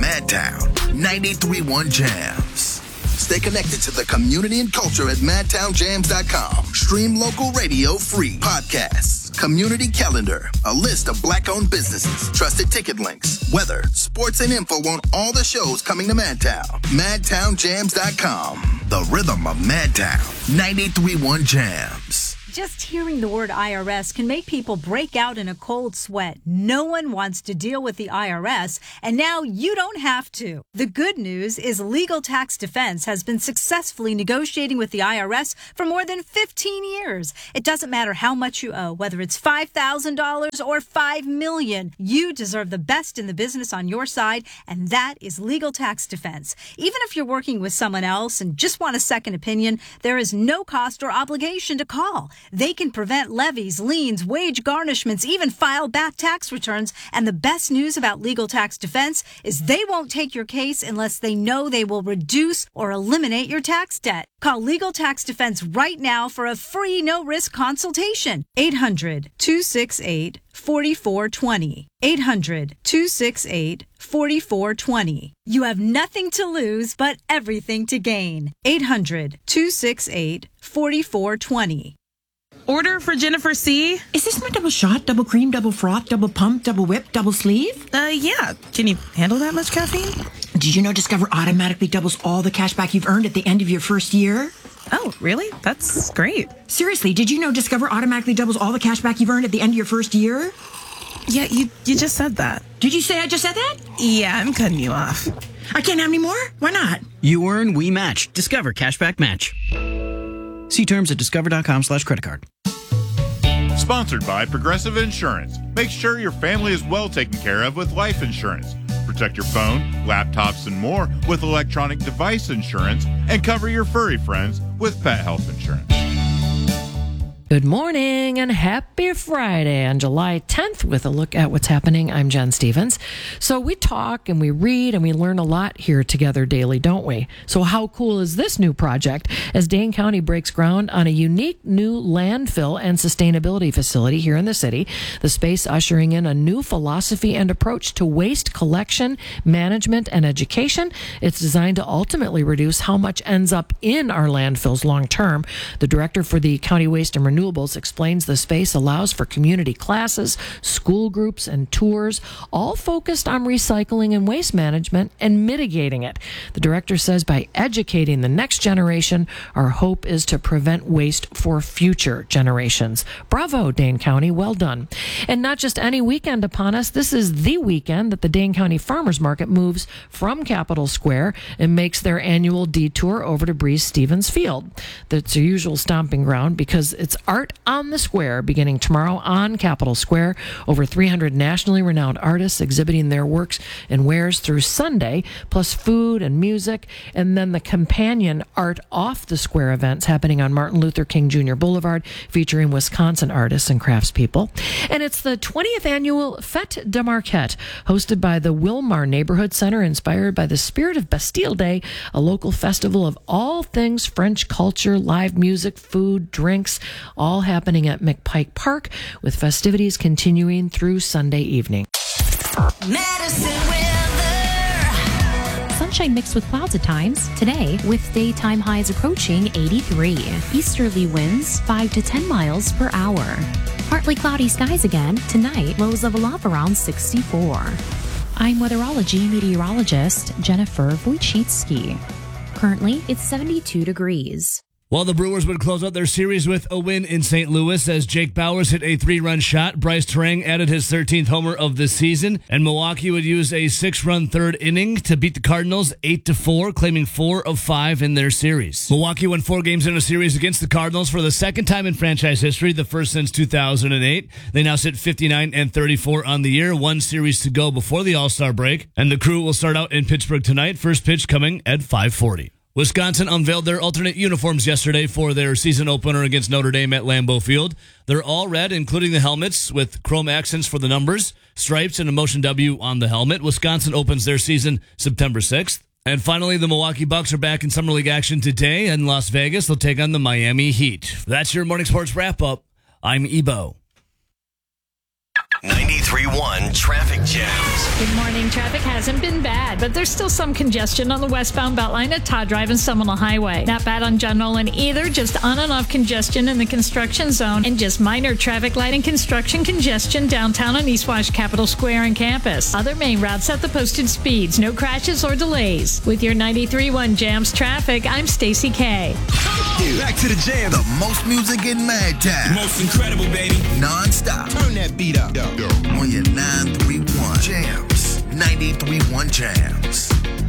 Madtown 93.1 Jams. Stay connected to the community and culture at madtownjams.com. Stream local radio free. Podcasts, community calendar, a list of Black-owned businesses, trusted ticket links, weather, sports, and info on all the shows coming to Madtown. Madtownjams.com. The rhythm of Madtown 93.1 Jams. Just hearing the word IRS can make people break out in a cold sweat. No one wants to deal with the IRS, and now you don't have to. The good news is Legal Tax Defense has been successfully negotiating with the IRS for more than 15 years. It doesn't matter how much you owe, whether it's $5,000 or $5 million. You deserve the best in the business on your side, and that is Legal Tax Defense. Even if you're working with someone else and just want a second opinion, there is no cost or obligation to call. They can prevent levies, liens, wage garnishments, even file back tax returns. And the best news about Legal Tax Defense is they won't take your case unless they know they will reduce or eliminate your tax debt. Call Legal Tax Defense right now for a free no-risk consultation. 800-268-4420. 800-268-4420. You have nothing to lose but everything to gain. 800-268-4420. Order for Jennifer C. Is this my double shot, double cream, double froth, double pump, double whip, double sleeve? Yeah. Can you handle that much caffeine? Did you know Discover automatically doubles all the cash back you've earned at the end of your first year? Oh, really? That's great. Seriously, did you know Discover automatically doubles all the cash back you've earned at the end of your first year? Yeah, you just said that. Did you say I just said that? Yeah, I'm cutting you off. I can't have any more? Why not? You earn, we match. Discover Cashback Match. See terms at discover.com/creditcard. Sponsored by Progressive Insurance. Make sure your family is well taken care of with life insurance. Protect your phone, laptops, and more with electronic device insurance, and cover your furry friends with pet health insurance. Good morning and happy Friday on July 10th with a look at what's happening. I'm Jen Stevens. So we talk and we read and we learn a lot here together daily, don't we? So how cool is this new project as Dane County breaks ground on a unique new landfill and sustainability facility here in the city? The space ushering in a new philosophy and approach to waste collection, management, and education. It's designed to ultimately reduce how much ends up in our landfills long term. The director for the County Waste and Renewables explains the space allows for community classes, school groups, and tours, all focused on recycling and waste management and mitigating it. The director says by educating the next generation, our hope is to prevent waste for future generations. Bravo, Dane County. Well done. And not just any weekend upon us. This is the weekend that the Dane County Farmers Market moves from Capitol Square and makes their annual detour over to Breeze Stevens Field. That's their usual stomping ground because it's Art on the Square beginning tomorrow on Capitol Square. Over 300 nationally renowned artists exhibiting their works and wares through Sunday, plus food and music, and then the companion Art Off the Square events happening on Martin Luther King Jr. Boulevard featuring Wisconsin artists and craftspeople. And it's the 20th annual Fête de Marquette, hosted by the Wilmar Neighborhood Center, inspired by the spirit of Bastille Day, a local festival of all things French culture, live music, food, drinks, all happening at McPike Park, with festivities continuing through Sunday evening. Medicine weather. Sunshine mixed with clouds at times today, with daytime highs approaching 83. Easterly winds 5 to 10 miles per hour. Partly cloudy skies again tonight, lows level off around 64. I'm weatherology meteorologist Jennifer Wojcicki. Currently, it's 72 degrees. Well, the Brewers would close out their series with a win in St. Louis as Jake Bauers hit a 3-run shot. Bryce Terang added his 13th homer of the season, and Milwaukee would use a 6-run third inning to beat the Cardinals 8-4, claiming 4 of 5 in their series. Milwaukee won 4 games in a series against the Cardinals for the second time in franchise history, the first since 2008. They now sit 59-34 on the year, 1 series to go before the All-Star break, and the Crew will start out in Pittsburgh tonight. First pitch coming at 5:40. Wisconsin unveiled their alternate uniforms yesterday for their season opener against Notre Dame at Lambeau Field. They're all red, including the helmets, with chrome accents for the numbers, stripes, and a motion W on the helmet. Wisconsin opens their season September 6th. And finally, the Milwaukee Bucks are back in Summer League action today in Las Vegas. They'll take on the Miami Heat. That's your morning sports wrap-up. I'm Ebo. 93.1 Traffic Jams. Good morning. Traffic hasn't been bad, but there's still some congestion on the westbound Beltline at Todd Drive and Seminole Highway. Not bad on John Nolan either, just on and off congestion in the construction zone and just minor traffic light and construction congestion downtown on East Wash Capitol Square and campus. Other main routes at the posted speeds. No crashes or delays. With your 93.1 Jams traffic, I'm Stacy K. Back to the jam. The most music in Madtown. Most incredible, baby. Non-stop. Turn that beat up. On your 931 Jams. 93.1 Jams.